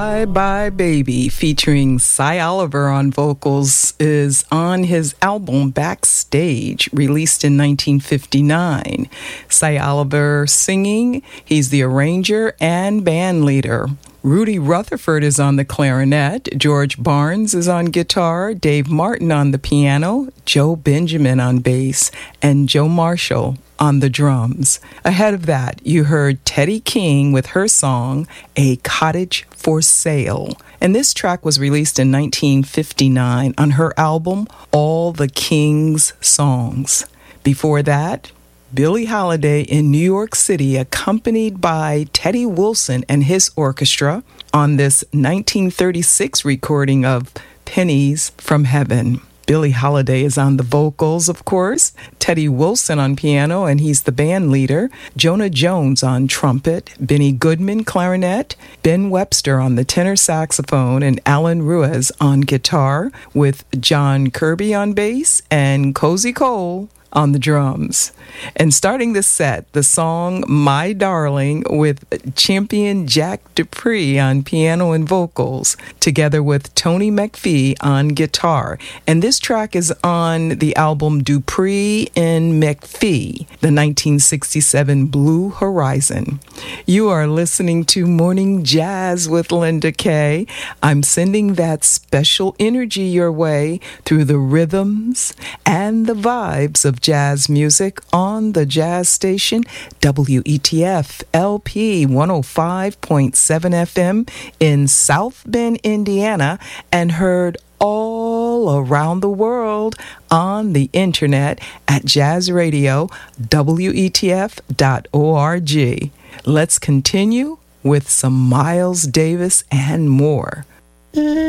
Bye Bye Baby, featuring Cy Oliver on vocals, is on his album Backstage, released in 1959. Cy Oliver singing, he's the arranger and band leader. Rudy Rutherford is on the clarinet, George Barnes is on guitar, Dave Martin on the piano, Joe Benjamin on bass, and Joe Marshall on the drums. Ahead of that, you heard Teddy King with her song, A Cottage for Sale. And this track was released in 1959 on her album, All the King's Songs. Before that, Billie Holiday in New York City, accompanied by Teddy Wilson and his orchestra on this 1936 recording of Pennies from Heaven. Billie Holiday is on the vocals, of course, Teddy Wilson on piano, and he's the band leader, Jonah Jones on trumpet, Benny Goodman clarinet, Ben Webster on the tenor saxophone, and Alan Ruiz on guitar, with John Kirby on bass and Cozy Cole on the drums. And starting the set, the song My Darling with champion Jack Dupree on piano and vocals, together with Tony McPhee on guitar. And this track is on the album Dupree and McPhee, the 1967 Blue Horizon. You are listening to Morning Jazz with Linda Kay. I'm sending that special energy your way through the rhythms and the vibes of jazz music on the jazz station WETF LP 105.7 FM in South Bend, Indiana, and heard all around the world on the internet at jazzradio.wetf.org. Let's continue with some Miles Davis and more.